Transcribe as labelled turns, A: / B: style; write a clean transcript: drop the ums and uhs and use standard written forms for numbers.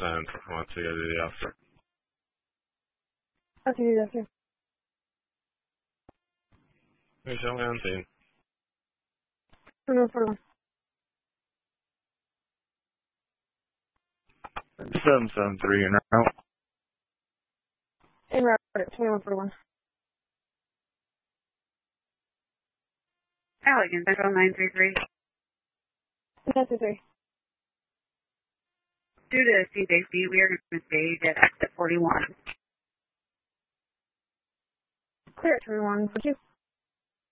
A: and want to go to the officer.
B: I'll see you after.
A: Who's show me on scene?
B: 2141.
C: 773 and out.
B: En route at 2141.
D: Allegan Central 933.
B: 933.
D: Due to sea safety, we are going to stage at exit 41.
B: Clear at 2142.